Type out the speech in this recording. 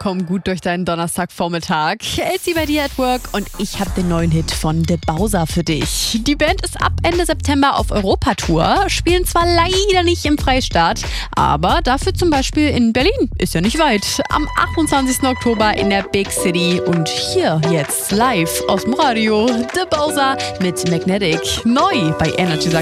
komm gut durch deinen Donnerstagvormittag. Elsie bei dir at work und ich habe den neuen Hit von The Bowser für dich. Die Band ist ab Ende September auf Europatour, spielen zwar leider nicht im Freistaat, aber dafür zum Beispiel in Berlin, ist ja nicht weit. Am 28. Oktober in der Big City und hier jetzt live aus dem Radio The Bowser mit Magnetic. Neu bei Energy